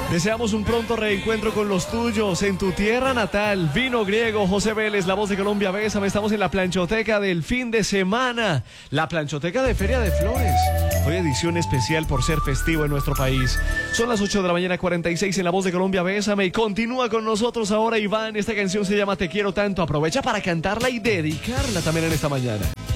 Deseamos un pronto reencuentro con los tuyos en tu tierra natal. Vino Griego, José Vélez, La Voz de Colombia, Bésame. Estamos en la planchoteca del fin de semana, la planchoteca de Feria de Flores. Hoy edición especial por ser festivo en nuestro país. Son las 8 de la mañana, 46 en La Voz de Colombia, Bésame. Y continúa con nosotros ahora Iván. Esta canción se llama Te Quiero Tanto. Aprovecha para cantarla y dedicarla también en esta mañana.